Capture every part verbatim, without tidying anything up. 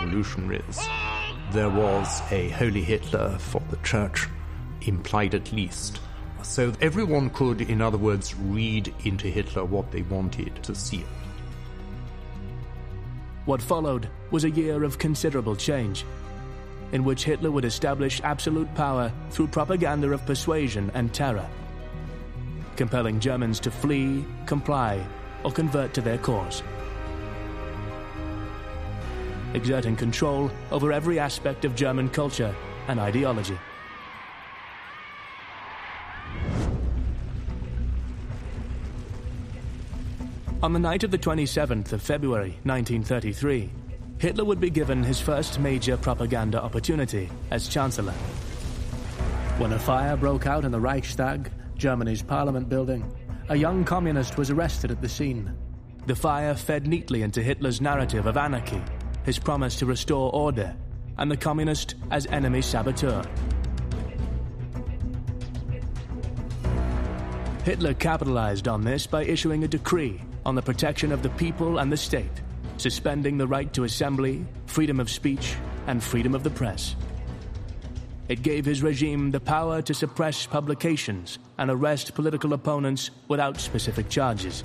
revolutionaries. There was a holy Hitler for the church, implied at least. So everyone could, in other words, read into Hitler what they wanted to see. What followed was a year of considerable change, in which Hitler would establish absolute power through propaganda of persuasion and terror, compelling Germans to flee, comply, or convert to their cause, exerting control over every aspect of German culture and ideology. On the night of the twenty-seventh of February nineteen thirty-three, Hitler would be given his first major propaganda opportunity as Chancellor, when a fire broke out in the Reichstag, Germany's parliament building. A young communist was arrested at the scene. The fire fed neatly into Hitler's narrative of anarchy, his promise to restore order, and the communist as enemy saboteur. Hitler capitalized on this by issuing a decree on the protection of the people and the state, suspending the right to assembly, freedom of speech, and freedom of the press. It gave his regime the power to suppress publications and arrest political opponents without specific charges.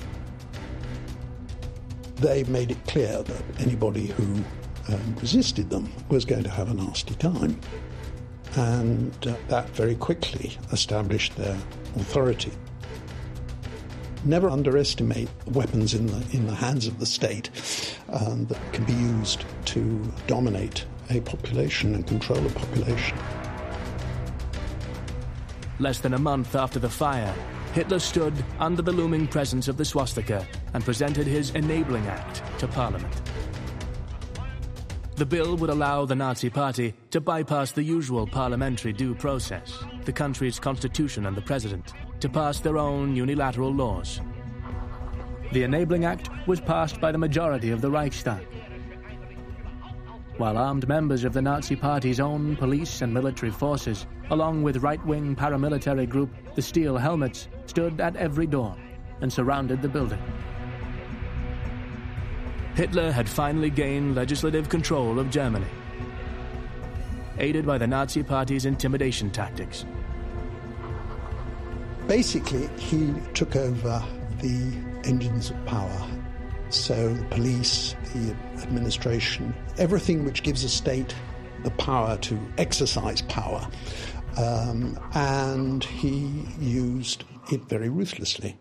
They made it clear that anybody who um, resisted them was going to have a nasty time. And uh, that very quickly established their authority. Never underestimate weapons in the, in the hands of the state um, that can be used to dominate a population and control a population. Less than a month after the fire, Hitler stood under the looming presence of the swastika and presented his Enabling Act to Parliament. The bill would allow the Nazi Party to bypass the usual parliamentary due process, the country's constitution and the president, to pass their own unilateral laws. The Enabling Act was passed by the majority of the Reichstag, while armed members of the Nazi Party's own police and military forces, along with right-wing paramilitary group the Steel Helmets, stood at every door and surrounded the building. Hitler had finally gained legislative control of Germany, aided by the Nazi Party's intimidation tactics. Basically, he took over the engines of power. So the police, the administration, everything which gives a state the power to exercise power. Um, and he used it very ruthlessly.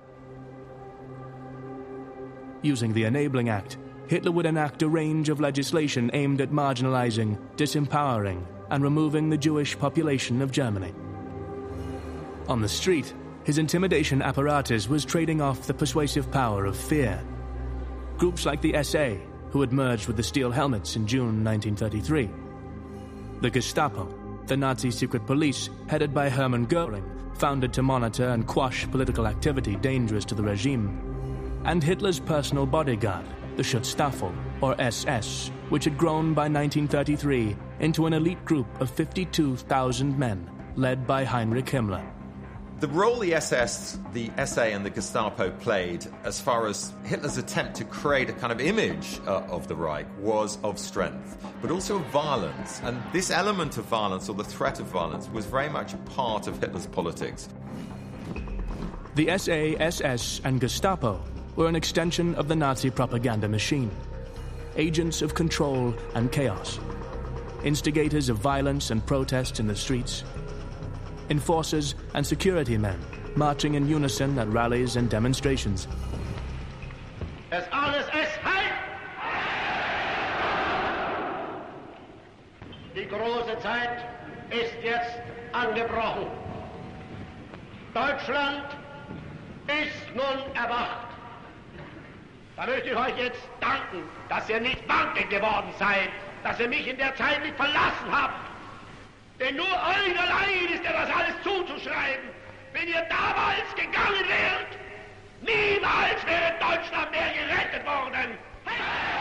Using the Enabling Act, Hitler would enact a range of legislation aimed at marginalizing, disempowering, and removing the Jewish population of Germany. On the street, his intimidation apparatus was trading off the persuasive power of fear. Groups like the S A, who had merged with the Steel Helmets in June nineteen thirty-three. The Gestapo, the Nazi secret police headed by Hermann Göring, founded to monitor and quash political activity dangerous to the regime. And Hitler's personal bodyguard, the Schutzstaffel, or S S, which had grown by nineteen thirty-three into an elite group of fifty-two thousand men, led by Heinrich Himmler. The role the S S, the S A and the Gestapo played as far as Hitler's attempt to create a kind of image uh, of the Reich was of strength, but also of violence. And this element of violence, or the threat of violence, was very much a part of Hitler's politics. The S A, S S, and Gestapo were an extension of the Nazi propaganda machine, agents of control and chaos, instigators of violence and protests in the streets, enforcers and security men marching in unison at rallies and demonstrations. Es alles es heim! Die große Zeit ist jetzt angebrochen. Deutschland ist nun erwacht. Da möchte ich euch jetzt danken, dass ihr nicht Banken geworden seid, dass ihr mich in der Zeit nicht verlassen habt. Denn nur euch allein ist dir das alles zuzuschreiben. Wenn ihr damals gegangen wärt, niemals wäre Deutschland mehr gerettet worden. Hey!